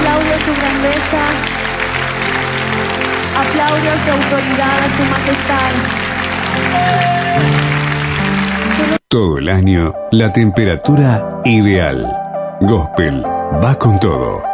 Aplaude a su grandeza, aplaude a su autoridad, a su majestad. Todo el año, la temperatura ideal. Gospel va con todo.